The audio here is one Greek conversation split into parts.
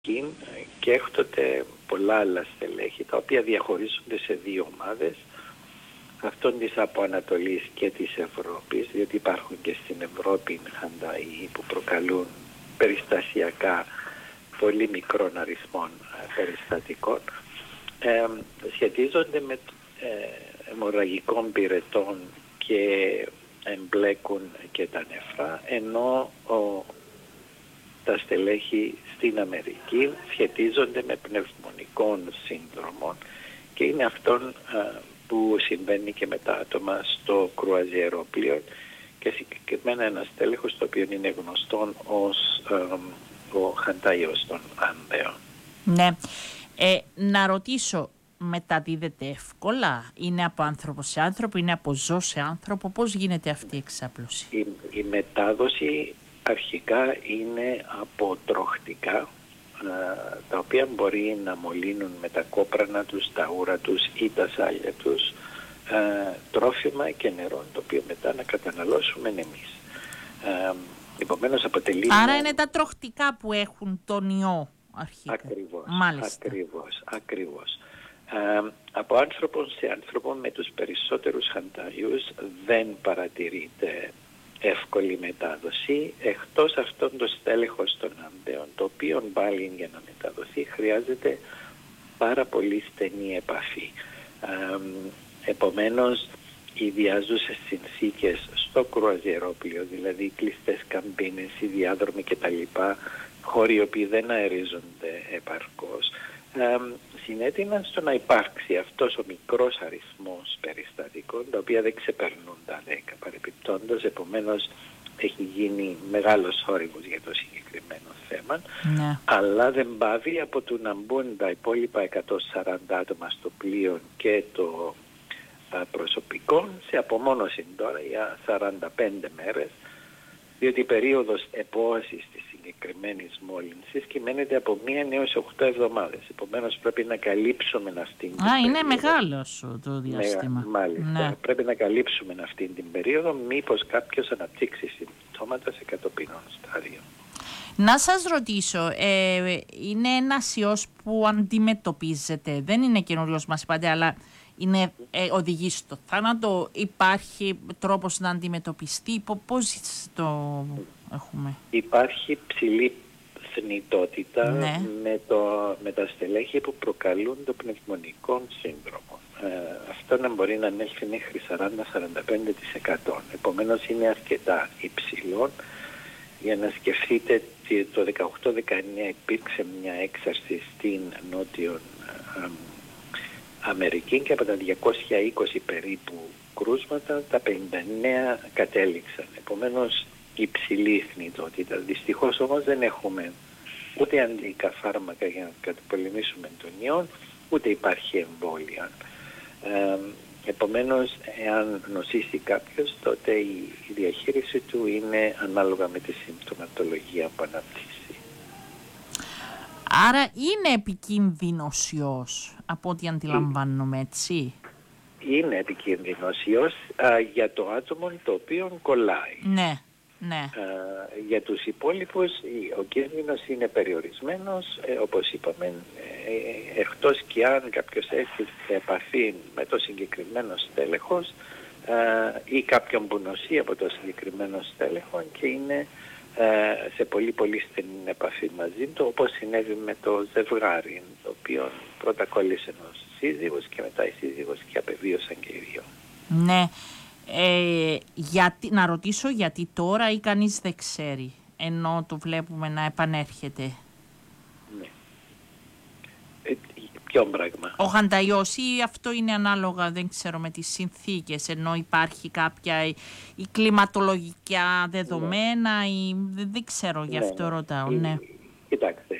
και έκτοτε πολλά άλλα στελέχη, τα οποία διαχωρίζονται σε δύο ομάδες, αυτών της Αποανατολής και της Ευρώπης, διότι υπάρχουν και στην Ευρώπη χανταοί που προκαλούν περιστασιακά πολύ μικρών αριθμών περιστατικών, σχετίζονται με αιμορραγικών πυρετών και εμπλέκουν και τα νεφρά, ενώ τα στελέχη στην Αμερική σχετίζονται με πνευμονικών σύνδρομων, και είναι αυτόν που συμβαίνει και με τα άτομα στο κρουαζιερόπλοιο, και συγκεκριμένα ένα στέλεχος το οποίο είναι γνωστό ως ο Χανταϊός των Άνδεων. Ναι. Να ρωτήσω, μεταδίδεται εύκολα? Είναι από άνθρωπο σε άνθρωπο, είναι από ζώο σε άνθρωπο? Πώς γίνεται αυτή η εξάπλωση? Η μετάδοση αρχικά είναι από τροχτικά, τα οποία μπορεί να μολύνουν με τα κόπρανα τους, τα ούρα τους ή τα σάλια τους τρόφιμα και νερό, το οποίο μετά να καταναλώσουμε εμείς. Επομένως αποτελεί... Άρα είναι τα τροχτικά που έχουν τον ιό αρχικά. Ακριβώς. Μάλιστα. Ακριβώς. Από άνθρωπο σε άνθρωπο, με τους περισσότερους χανταϊούς δεν παρατηρείται εύκολη μετάδοση, εκτός αυτόν το στέλεχος των Άνδεων, το οποίο πάλι για να μεταδοθεί χρειάζεται πάρα πολύ στενή επαφή. Επομένως, οι διάζουσες συνθήκες στο κρουαζιερόπλοιο, δηλαδή κλειστές καμπίνες, οι διάδρομοι κτλ., χώροι οι οποίοι δεν αερίζονται επαρκώς, συνέτειναν στο να υπάρξει αυτός ο μικρός αριθμός περιστατικών, τα οποία δεν ξεπερνούν τα 10 παρεπιπτόντως. Επομένως έχει γίνει μεγάλος θόρυβος για το συγκεκριμένο θέμα, ναι. Αλλά δεν πάβει από το να μπουν τα υπόλοιπα 140 άτομα στο πλοίο και το προσωπικό σε απομόνωση τώρα για 45 μέρες, διότι η περίοδος επόασης της συγκεκριμένης μόλυνσης κυμαίνεται από 1 έως 8 εβδομάδες. Επομένως πρέπει να καλύψουμε αυτήν την περίοδο. Είναι μεγάλος το διάστημα. Μάλιστα. Ναι. Πρέπει να καλύψουμε αυτήν την περίοδο, μήπως κάποιος αναπτύξει συμπτώματα σε κατοπινών στάδιο. Να σας ρωτήσω, είναι ένας ιός που αντιμετωπίζεται, δεν είναι καινούριος μας είπατε, αλλά οδηγεί στο θάνατο? Υπάρχει τρόπος να αντιμετωπιστεί? Πώς το έχουμε? Υπάρχει ψηλή θνητότητα, ναι, με τα στελέχη που προκαλούν το πνευμονικό σύνδρομο. Αυτό να μπορεί να ανέλθει μέχρι 40-45%. Επομένως είναι αρκετά υψηλό. Για να σκεφτείτε, το 18-19 υπήρξε μια έξαρση στην Νότιο Αμερική και από τα 220 περίπου κρούσματα τα 59 κατέληξαν. Επομένως υψηλή θνητότητα. Δυστυχώς όμως δεν έχουμε ούτε αντίοικα φάρμακα για να καταπολεμήσουμε τον ιό, ούτε υπάρχει εμβόλια. Επομένως, εάν νοσήσει κάποιος, τότε η διαχείριση του είναι ανάλογα με τη συμπτωματολογία που αναπτύσσει. Άρα είναι επικίνδυνος ιός, από ό,τι αντιλαμβάνομαι, έτσι? Είναι επικίνδυνος ιός για το άτομο το οποίο κολλάει. Ναι. Ναι. Για τους υπόλοιπους ο κίνδυνος είναι περιορισμένος, όπως είπαμε, εκτός και αν κάποιος έρθει σε επαφή με το συγκεκριμένο στέλεχος ή κάποιον που νοσεί από το συγκεκριμένο στέλεχο και είναι σε πολύ πολύ στενή επαφή μαζί του, όπως συνέβη με το ζευγάρι, το οποίο πρώτα κόλλησε ο σύζυγος και μετά η σύζυγος και απεβίωσαν και οι δύο. Ναι. Να ρωτήσω γιατί τώρα ή κανείς δεν ξέρει, ενώ το βλέπουμε να επανέρχεται? Ναι. Ποιο πράγμα? Ο Χανταϊός, ή αυτό είναι ανάλογα, δεν ξέρω, με τις συνθήκες, ενώ υπάρχει κάποια η κλιματολογικά δεδομένα, ή δεν ξέρω, γι' αυτό ρωτάω. Ναι. Κοιτάξτε,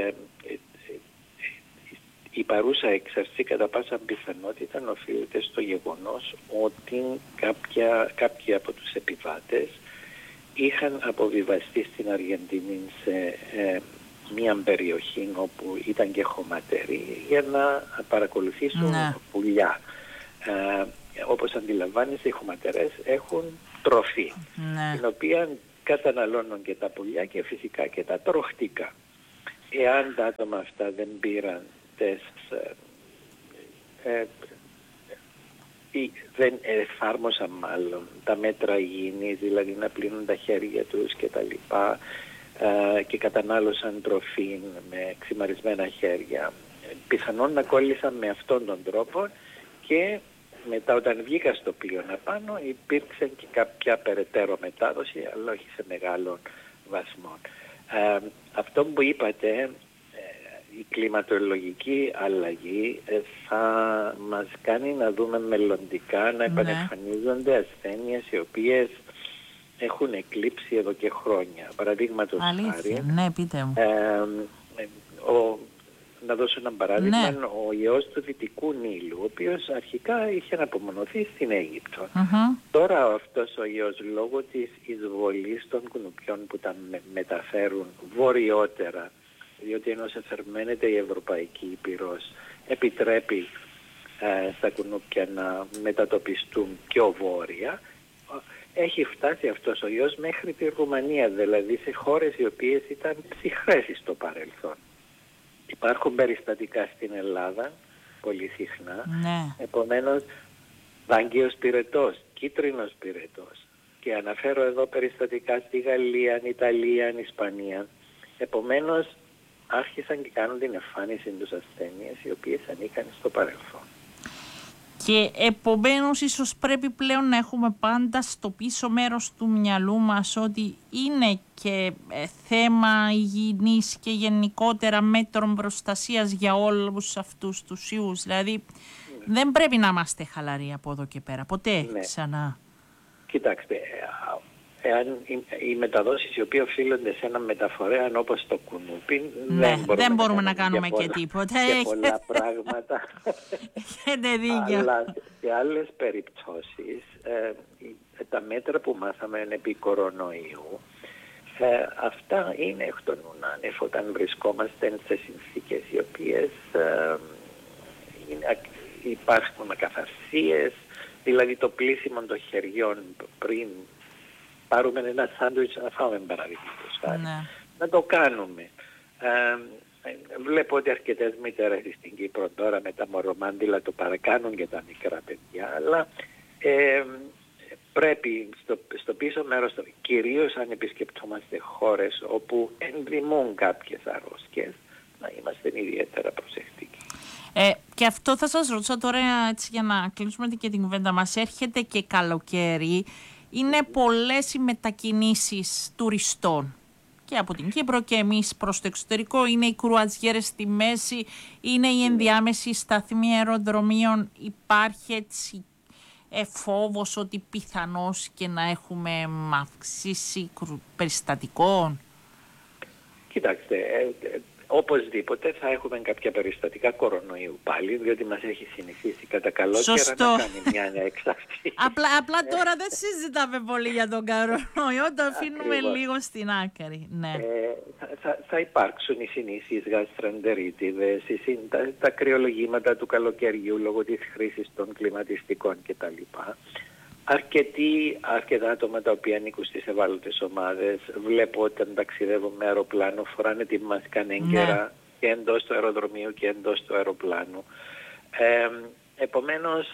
η παρούσα έξαρση κατά πάσα πιθανότητα οφείλεται στο γεγονός ότι κάποιοι από τους επιβάτες είχαν αποβιβαστεί στην Αργεντινή σε μια περιοχή όπου ήταν και χωματερή για να παρακολουθήσουν πουλιά. Όπως αντιλαμβάνεστε, οι χωματερές έχουν τροφή, την οποία καταναλώνουν και τα πουλιά και φυσικά και τα τροχτικά. εάν τα άτομα αυτά δεν πήραν τεστ ή δεν εφάρμοσαν μάλλον τα μέτρα υγιεινής, δηλαδή να πλύνουν τα χέρια τους και τα λοιπά, και κατανάλωσαν τροφή με ξυμαρισμένα χέρια, πιθανόν να κόλλησαν με αυτόν τον τρόπο και μετά όταν βγήκα στο πλοίο απάνω υπήρξε και κάποια περαιτέρω μετάδοση, αλλά όχι σε μεγάλο βαθμό. Αυτό που είπατε, η κλιματολογική αλλαγή θα μας κάνει να δούμε μελλοντικά να επανεμφανίζονται ασθένειες οι οποίες έχουν εκλείψει εδώ και χρόνια. Παραδείγματος χάρη, ναι, πείτε μου. Να δώσω ένα παράδειγμα, ο ιός του Δυτικού Νείλου, ο οποίος αρχικά είχε απομονωθεί στην Αίγυπτο. Τώρα αυτός ο ιός, λόγω της εισβολής των κουνουπιών που τα μεταφέρουν βορειότερα, διότι ενώ εφερμένεται η Ευρωπαϊκή Ήπειρος, επιτρέπει στα κουνούπια να μετατοπιστούν πιο βόρεια, έχει φτάσει αυτός ο ιός μέχρι τη Ρουμανία, δηλαδή σε χώρες οι οποίες ήταν ψυχρές στο παρελθόν. Υπάρχουν περιστατικά στην Ελλάδα, πολύ συχνά, επομένως δάγκαιος πυρετός, κίτρινος πυρετός, και αναφέρω εδώ περιστατικά στη Γαλλία, Ιταλία, Ισπανία. Επομένως άρχισαν και κάνουν την εμφάνιση τους ασθένειες οι οποίες ανήκαν στο παρελθόν. Και επομένως ίσως πρέπει πλέον να έχουμε πάντα στο πίσω μέρος του μυαλού μας ότι είναι και θέμα υγιεινής και γενικότερα μέτρων προστασίας για όλους αυτούς τους ιούς. Δηλαδή δεν πρέπει να είμαστε χαλαροί από εδώ και πέρα, ποτέ ξανά. Κοιτάξτε, εάν οι μεταδόσεις οι οποίες οφείλονται σε ένα μεταφορέα όπως το κουνούπι, δεν μπορούμε να κάνουμε και τίποτα. Και πολλά πράγματα. Έχετε δίκιο. Αλλά σε άλλες περιπτώσεις, τα μέτρα που μάθαμε επί κορονοϊού, αυτά είναι εκ των ουκάνευ όταν βρισκόμαστε σε συνθήκες οι οποίες υπάρχουν ακαθαρσίες, δηλαδή το πλύσιμο των χεριών πριν πάρουμε ένα σάντουιτς να φάμε, παραδείγματος χάρη. Να το κάνουμε. Βλέπω ότι αρκετές μητέρες στην Κύπρο τώρα με τα μωρομάντιλα το παρακάνουν και τα μικρά παιδιά, αλλά πρέπει στο πίσω μέρος, κυρίως αν επισκεπτόμαστε χώρες όπου ενδημούν κάποιες αρρώστιες, να είμαστε ιδιαίτερα προσεκτικοί. Και αυτό θα σας ρωτήσω τώρα, έτσι, για να κλείσουμε και την κουβέντα μας. Έρχεται και καλοκαίρι. Είναι πολλές οι μετακινήσεις τουριστών και από την Κύπρο και εμείς προς το εξωτερικό. Είναι οι κρουαζιέρες στη μέση, είναι οι ενδιάμεση σταθμοί αεροδρομίων. Υπάρχει έτσι φόβος ότι πιθανώς και να έχουμε αύξηση περιστατικών? Κοιτάξτε, οπωσδήποτε θα έχουμε κάποια περιστατικά κορονοϊού πάλι, διότι μας έχει συνηθίσει κατά καλό καιρό να κάνει μια εξαρτή. Απλά τώρα δεν συζητάμε πολύ για τον κορονοϊό, το αφήνουμε λίγο στην άκρη. Θα υπάρξουν οι συνήθεις γαστρεντερίτιδες, τα κρυολογήματα του καλοκαιριού λόγω της χρήσης των κλιματιστικών κτλ. Αρκετά άτομα τα οποία ανήκουν στις ευάλωτες ομάδες, βλέπω όταν ταξιδεύουν με αεροπλάνο φοράνε τη μάσκα έγκαιρα και εντός του αεροδρομίου και εντός του αεροπλάνου. Επομένως,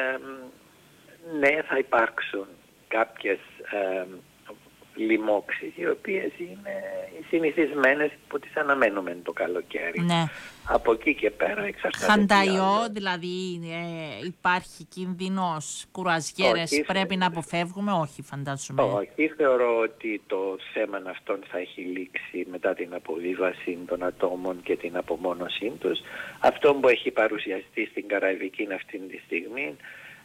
θα υπάρξουν κάποιες λοιμώξεις οι οποίες είναι συνηθισμένες που τις αναμένουμε το καλοκαίρι. Από εκεί και πέρα εξαρτάται. Χανταϊό, δηλαδή υπάρχει κίνδυνος, κουραζιέρες πρέπει να αποφεύγουμε? Όχι, φαντάζομαι. Όχι, θεωρώ ότι το θέμα αυτόν θα έχει λήξει μετά την αποβίβαση των ατόμων και την απομόνωσή τους. Αυτό που έχει παρουσιαστεί στην Καραϊβική αυτή τη στιγμή,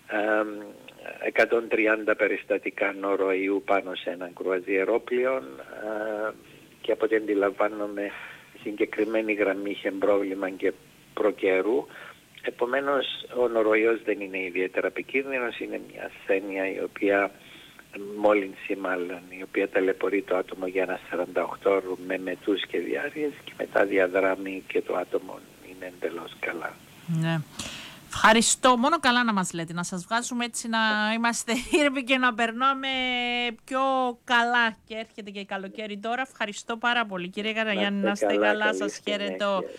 130 περιστατικά νοροϊού πάνω σε έναν κρουαζιερόπλαιο, και από ό,τι αντιλαμβάνομαι συγκεκριμένη γραμμή είχε πρόβλημα και προκαιρού. Επομένως ο νοροϊός δεν είναι ιδιαίτερα επικίνδυνος, είναι μια ασθένεια η οποία μόλυνση μάλλον, η οποία ταλαιπωρεί το άτομο για ένα 48 ώρου με μετούς και διάρκειες και μετά διαδράμει και το άτομο είναι εντελώς καλά. Ευχαριστώ. Μόνο καλά να μας λέτε, να σας βγάζουμε έτσι να είμαστε ήρεμοι και να περνάμε πιο καλά. Και έρχεται και καλοκαίρι τώρα. Ευχαριστώ πάρα πολύ. Κύριε Καραγιάννη, να είστε καλά. Σας χαιρετώ.